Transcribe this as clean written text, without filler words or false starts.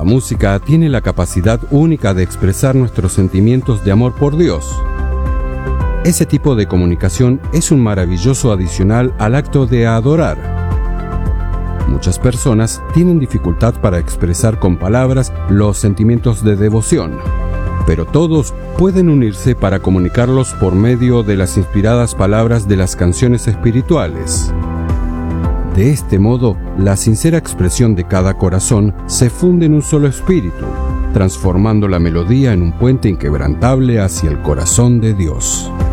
música tiene la capacidad única de expresar nuestros sentimientos de amor por Dios. Ese tipo de comunicación es un maravilloso adicional al acto de adorar. Muchas personas tienen dificultad para expresar con palabras los sentimientos de devoción, pero todos pueden unirse para comunicarlos por medio de las inspiradas palabras de las canciones espirituales. De este modo, la sincera expresión de cada corazón se funde en un solo espíritu, transformando la melodía en un puente inquebrantable hacia el corazón de Dios.